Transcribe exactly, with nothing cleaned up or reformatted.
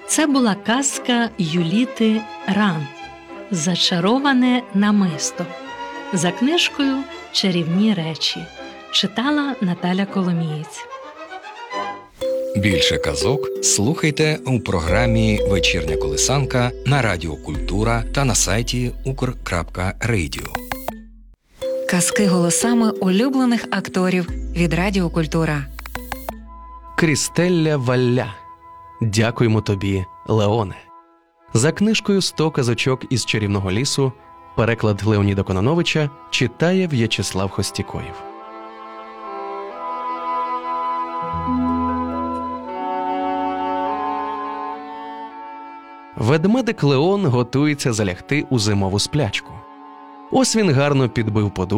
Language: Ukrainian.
Це була казка Юліти Ран «Зачароване намисто» за книжкою «Чарівні речі». Читала Наталя Коломієць. Більше казок слухайте у програмі «Вечірня колисанка» на Радіо Культура та на сайті укр крапка радіо. Казки голосами улюблених акторів від Радіо Культура. Крістелля Валля. Дякуємо тобі, Леоне. За книжкою «сто казочок із чарівного лісу» переклад Леоніда Кононовича читає В'ячеслав Хостікоєв. Ведмедик Леон готується залягти у зимову сплячку. Ось він гарно підбив подушку